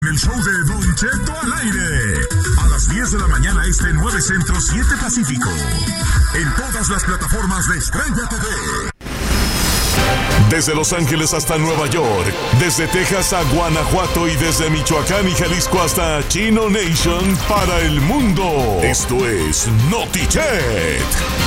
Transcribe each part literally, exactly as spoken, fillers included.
el show de Don Cheto al aire. A las diez de la mañana este, nueve Centro, siete Pacífico. En todas las plataformas de Estrella T V. Desde Los Ángeles hasta Nueva York, desde Texas a Guanajuato y desde Michoacán y Jalisco hasta Chino Nation para el mundo. Esto es Notichet.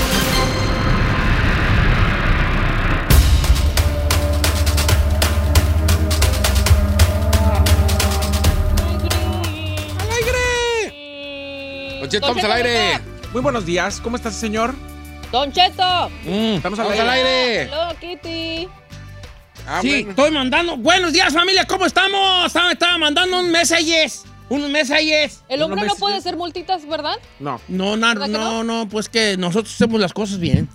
Don Cheto, estamos al aire. Muy buenos días. ¿Cómo está ese señor? Don Cheto. Mm, estamos al Estamos aire. al aire. Hello, Kitty. Ah, Sí, bueno. estoy mandando. Buenos días, familia, ¿cómo estamos? Estaba, estaba mandando un mensajes. Unos mensajes. El No, hombre no no me- puede ser multitas, ¿verdad? No. No, no, ¿Verdad que no, no, pues que nosotros hacemos las cosas bien.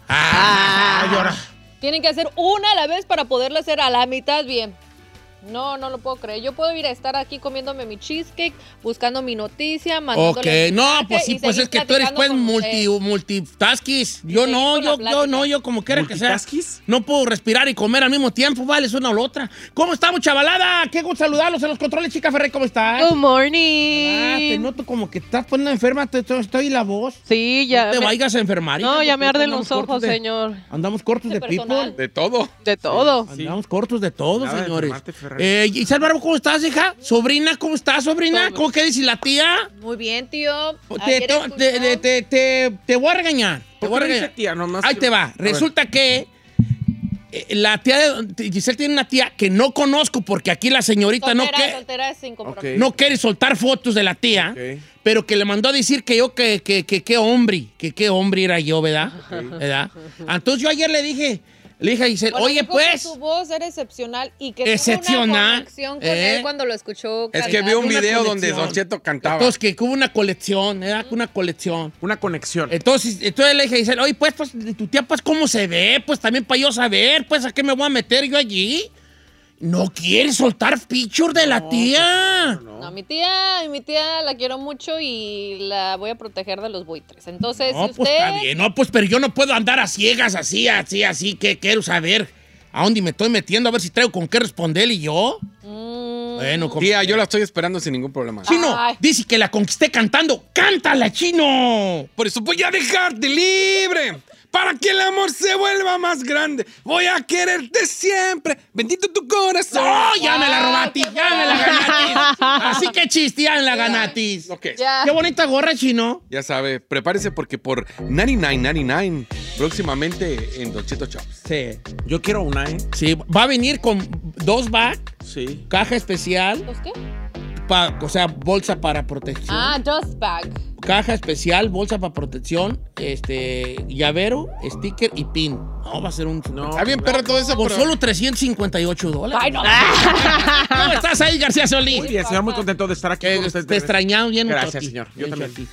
Ah, llora. Tienen que hacer una a la vez para poderla hacer a la mitad bien. No, no lo puedo creer. Yo puedo ir a estar aquí comiéndome mi cheesecake, buscando mi noticia, Ok, mandándole no, mensaje pues sí, y pues seguir es que tú eres platicando pues con multi, usted. multitaskis. Yo seguir no, con la yo, yo plática. no, yo como quiera que sea. ¿Multitaskis? No puedo respirar y comer al mismo tiempo, vale, es una o la otra. ¿Cómo estamos, chavalada? Qué gusto saludarlos en los controles, chica Ferrey, ¿cómo estás? Good Ah, morning. te noto como que estás poniendo enferma, te, te- estoy la voz. Sí, ya. No te me- vayas a enfermar. No, hija, ya me porque arden andamos los cortos ojos, de- señor. Andamos cortos de, De people. personal. De todo. De todo. Andamos cortos de todo, Nada de señores. enfermarte, Ferrari. Eh, Giselle Barbo, ¿cómo estás, hija? Sobrina, ¿cómo estás, sobrina? Todo. ¿Cómo que dice la tía? Muy bien, tío. Te, Ayer te, escuchó- te- te- te- te- te voy a regañar. Te ¿Por voy a qué le dice regañar. tía? Nomás Ahí quiero- te va. A ver. Resulta que eh, la tía de Giselle tiene una tía que no conozco porque aquí la señorita no, soltera, que- soltera sin compromiso. Ok. no quiere soltar fotos de la tía, Ok. pero que le mandó a decir que yo, que que, que, que hombre, que qué hombre era yo, ¿verdad? ¿verdad? Entonces yo ayer le dije, le dije a Giselle, Bueno, oye, dijo que pues... su voz era excepcional y que tuvo Excepcional, una conexión con ¿eh? él cuando lo escuchó Es cantar. que vi un Una video conexión. donde Don Cheto cantaba. Entonces que hubo una colección, ¿verdad? Una colección. Una conexión. Entonces, entonces le dije a Giselle, oye, pues, pues, tu tía, pues, ¿cómo se ve? Pues, también para yo saber, pues, ¿a qué me voy a meter yo allí? No quiere soltar picture de la tía. No, mi tía, mi tía la quiero mucho y la voy a proteger de los buitres. Entonces, No, si pues, usted... está bien. No, pues, pero yo no puedo andar a ciegas así, así, así, que quiero saber a dónde me estoy metiendo, a ver si traigo con qué responder y yo. Mm, Bueno, como... Tía, yo la estoy esperando sin ningún problema. Chino, Ay. dice que la conquisté cantando. ¡Cántala, Chino! Por eso voy a dejarte libre. Para que el amor se vuelva más grande. Voy a quererte siempre. Bendito tu corazón. ¡No! ¡Ya me la robatis! qué ¡Ya me la ganatis! Así que chiste, ya me la ganatis. Lo que es. ya. ¡Qué bonita gorra, Chino! Ya sabe, prepárese porque por noventa y nueve noventa y nueve próximamente en Don Cheto Chops. Sí. Yo quiero una, ¿eh? Sí, va a venir con dos bags, Sí. caja especial, ¿Los qué? pa- o sea, bolsa para protección. Ah, dust bag. Caja especial, bolsa para protección, este, llavero, sticker y pin. No, va a ser un... No. Está bien, perro, todo eso, Por pero... solo trescientos cincuenta y ocho dólares. Ay, no. ¿Cómo estás ahí, García Solís? Muy bien, señor, muy contento de estar aquí Que con usted. te extrañamos bien mucho Gracias, a ti. señor. Yo Bien también. mucho a ti.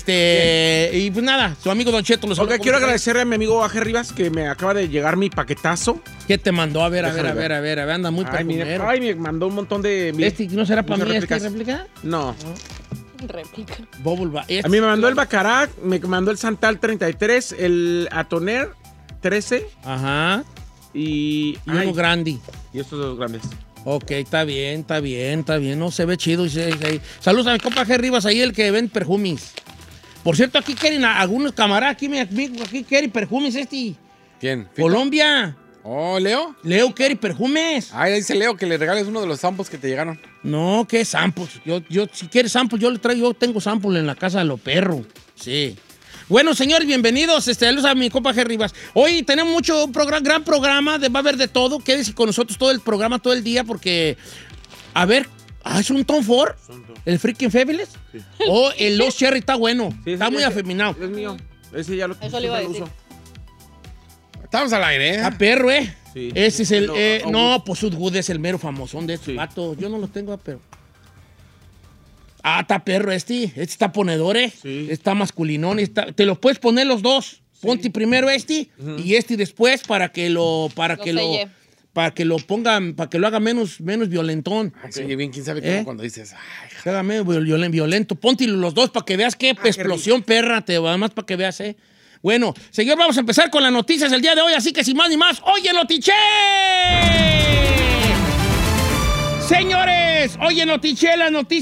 Este, y pues nada, su amigo Don Cheto los Ok, saluda. quiero ¿Cómo agradecerle a mi amigo Aje Rivas que me acaba de llegar mi paquetazo. estás? ¿Qué te mandó? A ver, a ver, Déjame a ver, ver. a ver, a ver, anda muy Ay, mire, perfumero. ay, me mandó un montón de... mire, ¿Este no será para muchas mí, esta réplicas. réplica? No. Réplica. Bubble Ba- este- A mí me mandó el Baccarat, me mandó el Santal treinta y tres, el Atoner trece Ajá. y... Y ay, uno grande. y estos dos grandes. Ok, está bien, está bien, está bien. No se ve chido. se- se- Saludos a mi compa G. Rivas, ahí el que ven perfumes. Por cierto, aquí quieren a- algunos camaradas, aquí, me- aquí quieren perfumes este. ¿Quién? ¿Fito? Colombia. Oh, ¿Leo? Leo quiere perfumes. Ay, dice Leo que le regales uno de los samples que te llegaron. No, ¿qué samples? Yo, yo, si quieres samples, yo le traigo, yo tengo samples en la casa de los perros. Sí. Bueno, señores, bienvenidos. Este, saludos a mi compa G. Rivas. Hoy tenemos mucho progra- gran programa, de, va a haber de todo. Quédese con nosotros todo el programa, todo el día, porque, a ver, ah, ¿es un Tom Ford? ¿El Freaking Fabulous? O el Los Cherry está bueno, Sí, está ese- muy ese- afeminado. Es mío. Ese ya lo Eso le iba a siempre lo decir. uso. Estamos al aire, ¿eh? Está perro, ¿eh? Sí. Ese es el... No, eh, August. no, pues Wood es el mero famosón de estos Sí. vatos. Yo no los tengo, pero... Ah, está perro este. Este está ponedor, ¿eh? Sí. Está masculinón. Está... Te los puedes poner los dos. Ponte primero este y este después para que lo... Para Lo que lo... selle. Para que lo pongan... Para que lo haga menos, menos violentón. Ay, se oye bien, quién sabe cómo ¿Eh? cuando dices, ay, Que haga menos violen- violento. Ponte los dos para que veas qué explosión, perra. Te va más para que veas, ¿eh? Bueno, señor, vamos a empezar con las noticias del día de hoy, así que sin más ni más, ¡oye, Notiche! Señores, oye, Notiche, las noticias